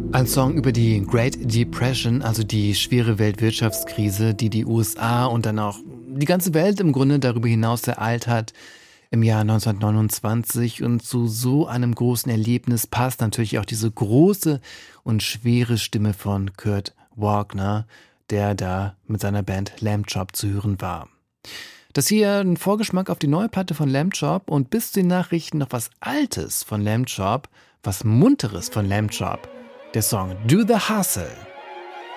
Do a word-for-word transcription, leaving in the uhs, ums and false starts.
Ein Song über die Great Depression, also die schwere Weltwirtschaftskrise, die die U S A und dann auch die ganze Welt im Grunde darüber hinaus ereilt hat im Jahr neunzehnhundertneunundzwanzig. Und zu so einem großen Erlebnis passt natürlich auch diese große und schwere Stimme von Kurt Wagner, der da mit seiner Band Lamb Chop zu hören war. Das hier ein Vorgeschmack auf die neue Platte von Lamb Chop und bis zu den Nachrichten noch was Altes von Lamb Chop, was Munteres von Lamb Chop. Der Song Do the Hustle.